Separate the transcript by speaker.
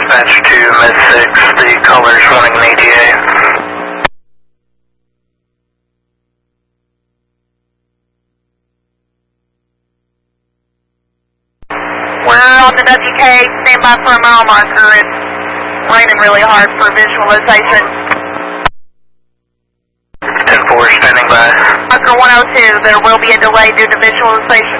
Speaker 1: Dispatch to Med 6, the caller's running an ETA.
Speaker 2: We're on the WK, stand by for a mile marker. It's raining really hard for visualization.
Speaker 1: 10-4, standing by.
Speaker 2: Marker 102, there will be a delay due to visualization.